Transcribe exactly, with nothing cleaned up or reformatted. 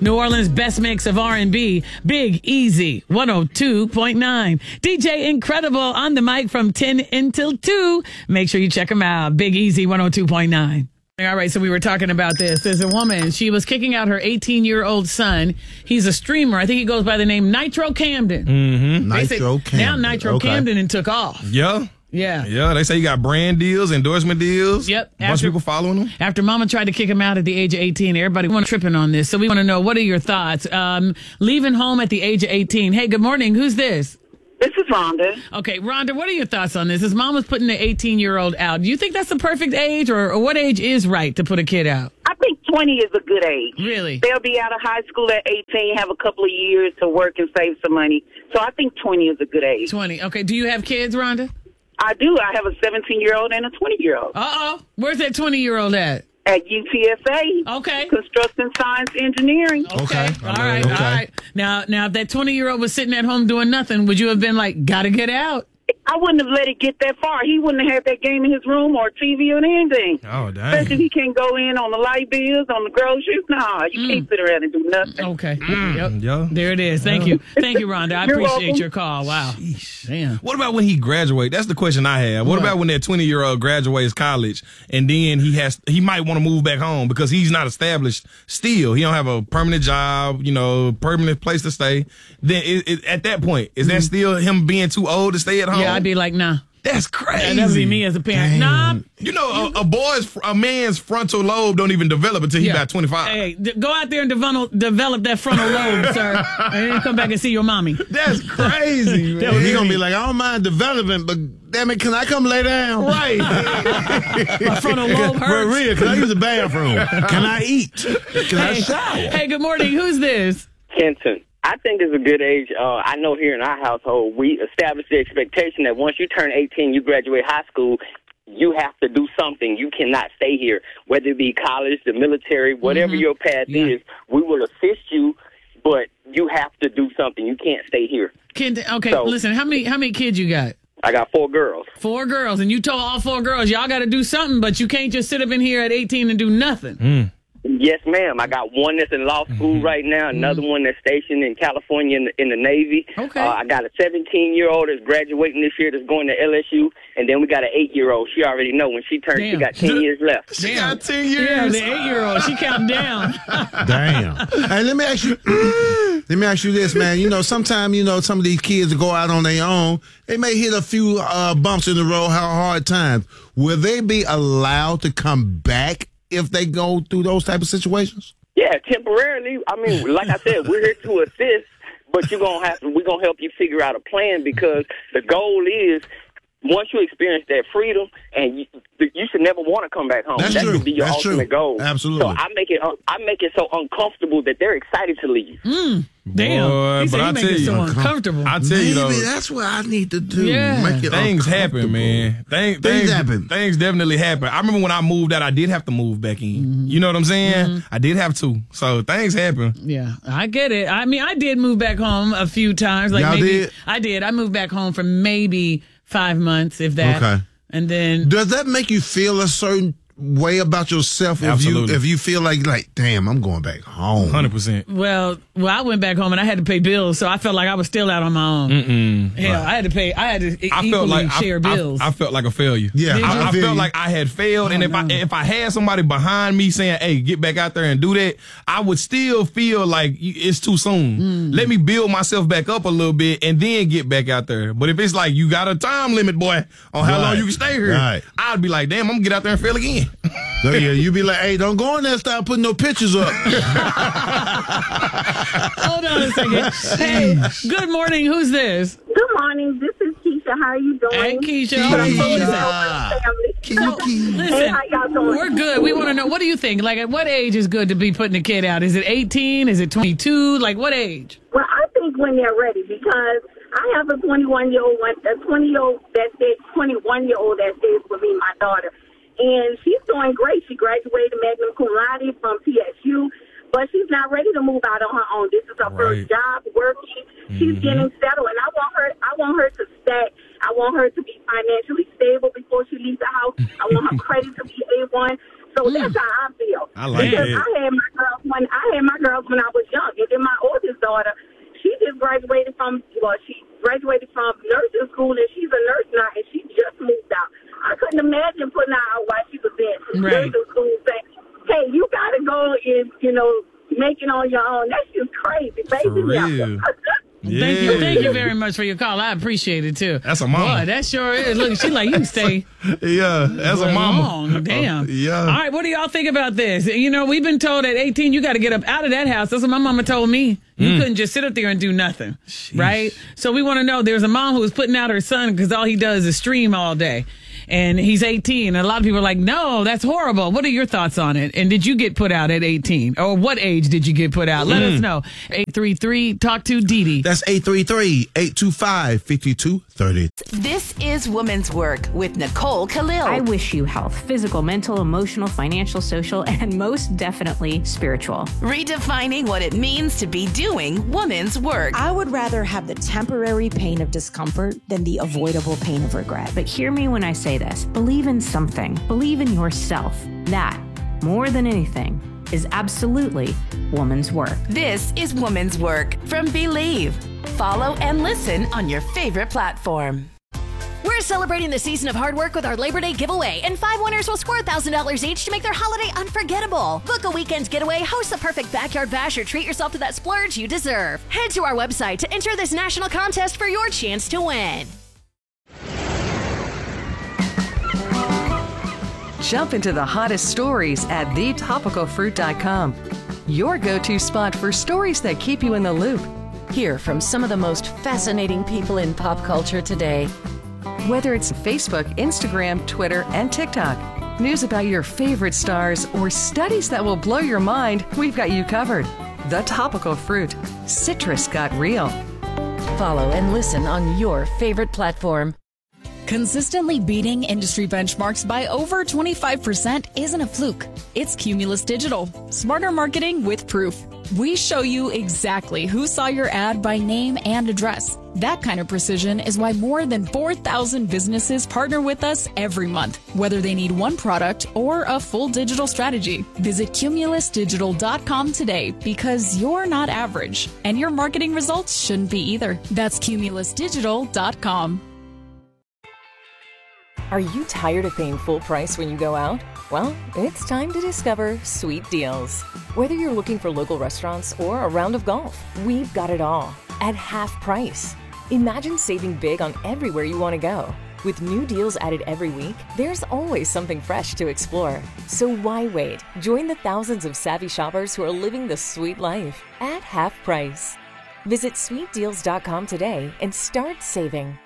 New Orleans' best mix of R and B, Big Easy, one oh two point nine. D J Incredible on the mic from ten until two. Make sure you check him out. Big Easy, one oh two point nine. All right, so we were talking about this. There's a woman. She was kicking out her eighteen-year-old son. He's a streamer. I think he goes by the name Nitro Camden. Mm-hmm. Nitro Camden. Now Nitro okay. Camden and took off. Yeah. Yeah. Yeah, they say you got brand deals, endorsement deals. Yep. A bunch After- of people following him. After Mama tried to kick him out at the age of eighteen, everybody want tripping on this. So we want to know, what are your thoughts? Um, leaving home at the age of eighteen. Hey, good morning. Who's this? This is Rhonda. Okay, Rhonda, what are your thoughts on this? His mom was putting the eighteen-year-old out. Do you think that's the perfect age, or, or what age is right to put a kid out? I think twenty is a good age. Really? They'll be out of high school at eighteen, have a couple of years to work and save some money. So I think twenty is a good age. twenty. Okay, do you have kids, Rhonda? I do. I have a seventeen-year-old and a twenty-year-old. Uh-oh. Where's that twenty-year-old at? At U T S A. Okay. Construction Science Engineering. Okay. Okay. All right. Okay. All right. Now, now, if that twenty-year-old was sitting at home doing nothing, would you have been like, gotta get out? I wouldn't have let it get that far. He wouldn't have had that game in his room or T V or anything. Oh, dang. Especially if he can't go in on the light bills, on the groceries. Nah, you Mm. can't sit around and do nothing. Okay. Mm, Yep. yeah. There it is. Thank you. Thank you, Rhonda. I You're appreciate welcome. your call. Wow. Damn. What about when he graduates? That's the question I have. What, What? about when that twenty-year-old graduates college and then he has he might want to move back home because he's not established still. He don't have a permanent job, you know, permanent place to stay. Then it, it, at that point, is that still him being too old to stay at home? Yeah, I'd be like, nah. That's crazy. That would be me as a parent. Nah. You know, a, a boy's, a man's frontal lobe don't even develop until he's Yeah. about twenty-five. Hey, d- go out there and develop, develop that frontal lobe, sir, and then come back and see your mommy. That's crazy, man. He gonna be like, I don't mind development, but damn it, can I come lay down? Right. My frontal lobe For hurts. real, can I use the bathroom? Can I eat? Can I Hey, shower? hey, good morning. Who's this? Kenton. I think it's a good age. Uh, I know here in our household, we establish the expectation that once you turn eighteen, you graduate high school, you have to do something. You cannot stay here, whether it be college, the military, whatever Mhm. your path Yeah. is. We will assist you, but you have to do something. You can't stay here. Kid, okay, So- listen. How many how many kids you got? I got four girls. Four girls, and you told all four girls y'all got to do something, but you can't just sit up in here at eighteen and do nothing. Yes, ma'am. I got one that's in law school right now, another one that's stationed in California in the, in the Navy. Okay. Uh, I got a seventeen-year-old that's graduating this year that's going to L S U, and then we got an eight-year-old. She already know when she turns, she Damn. got ten years left. She Damn. got ten Yeah, years. the eight-year-old. She counting down. Damn. Hey, let me ask you. Let me ask you this, man. You know, sometimes you know some of these kids that go out on their own, they may hit a few uh, bumps in the road, how hard times. Will they be allowed to come back if they go through those type of situations? Yeah, temporarily. I mean, like I said, we're here to assist, but you're gonna have to. We're gonna help you figure out a plan because the goal is once you experience that freedom, and you, you should never want to come back home. That's that true. should be your That's ultimate true. goal. Absolutely. So I make it. un- I make it so uncomfortable that they're excited to leave. Damn. Boy, he but said I he make tell it you, so uncomfortable. I tell Maybe you though, that's what I need to do. Yeah. Make it things happen, uncomfortable. man. Things, Things things happen. Things definitely happen. I remember when I moved out, I did have to move back in. You know what I'm saying? I did have to. So things happen. Yeah, I get it. I mean, I did move back home a few times. Like Y'all maybe did? I did. I moved back home for maybe five months, if that. Okay. And then Does that make you feel a certain way about yourself if Absolutely. you if you feel like like damn, I'm going back home? Hundred percent. Well, well, I went back home and I had to pay bills, so I felt like I was still out on my own. Mm-mm. Hell, I had to pay. I had to e- I equally felt like share I, bills. I, I felt like a failure. Yeah, Did I, you? I feel felt you. like I had failed, and Oh, if no. I if I had somebody behind me saying, "Hey, get back out there and do that," I would still feel like y- it's too soon. Mm. Let me build myself back up a little bit and then get back out there. But if it's like you got a time limit, boy, on how Right. long you can stay here, Right. I'd be like, "Damn, I'm gonna get out there and fail again." So, yeah, you be like, hey, don't go in there and start putting no pictures up. Hold on a second. Hey, good morning. Who's this? Good morning. This is Keisha. How are you doing? Hey, Keisha. Keisha. Hold on, hold on. Can you keep? Listen, Hey, how y'all doing? we're good. We want to know, what do you think? Like, at what age is good to be putting a kid out? Is it eighteen? Is it twenty-two? Like, what age? Well, I think when they're ready, because I have a twenty-one-year-old, one, a twenty-year-old that stays, twenty-one-year-old that stays with me, my daughter, and she's doing great. She graduated magna cum laude from P S U, but she's not ready to move out on her own. This is her Right. first job working. She's getting settled, and I want her. I want her to stack. I want her to be financially stable before she leaves the house. I want her credit to be A one. So that's how I feel. I like because that. I had my girls when when I had my girls when I was young, and then my oldest daughter, she just graduated from, well, she graduated from nursing school, and she's a nurse now, and she just moved out. I couldn't imagine putting her out while she was in Right. nursing school saying, hey, you got to go and, you know, make it on your own. That's just crazy, baby. For real. Yeah. Thank you, thank you very much for your call. I appreciate it too. That's a mama. Boy, that sure is. Look, she like you can stay. Yeah, as a mama. Long. Damn. Uh, yeah. All right, what do y'all think about this? You know, we've been told at eighteen you got to get up out of that house. That's what my mama told me. You Mm. couldn't just sit up there and do nothing, right? So we want to know. There's a mom who was putting out her son because all he does is stream all day. And he's eighteen. And a lot of people are like, no, that's horrible. What are your thoughts on it? And did you get put out at eighteen? Or what age did you get put out? Let us know. eight three three, talk to Dee Dee. That's eight three three, eight two five, five two three zero. This is Women's Work with Nicole Khalil. I wish you health, physical, mental, emotional, financial, social, and most definitely spiritual. Redefining what it means to be doing women's work. I would rather have the temporary pain of discomfort than the avoidable pain of regret. But hear me when I say this. Believe in something. Believe in yourself. That, more than anything, is absolutely woman's work. This is Women's Work from Believe. Follow and listen on your favorite platform. We're celebrating the season of hard work with our Labor Day giveaway, and five winners will score one thousand dollars each to make their holiday unforgettable. Book a weekend's getaway, host the perfect backyard bash, or treat yourself to that splurge you deserve. Head to our website to enter this national contest for your chance to win. Jump into the hottest stories at the topical fruit dot com. Your go-to spot for stories that keep you in the loop. Hear from some of the most fascinating people in pop culture today. Whether it's Facebook, Instagram, Twitter, and TikTok, news about your favorite stars, or studies that will blow your mind, we've got you covered. The Topical Fruit. Citrus got real. Follow and listen on your favorite platform. Consistently beating industry benchmarks by over twenty-five percent isn't a fluke. It's Cumulus Digital. Smarter marketing with proof. We show you exactly who saw your ad by name and address. That kind of precision is why more than four thousand businesses partner with us every month, whether they need one product or a full digital strategy. Visit cumulus digital dot com today because you're not average, and your marketing results shouldn't be either. That's cumulus digital dot com. Are you tired of paying full price when you go out? Well, it's time to discover Sweet Deals. Whether you're looking for local restaurants or a round of golf, we've got it all at half price. Imagine saving big on everywhere you want to go. With new deals added every week, there's always something fresh to explore. So why wait? Join the thousands of savvy shoppers who are living the sweet life at half price. Visit sweet deals dot com today and start saving.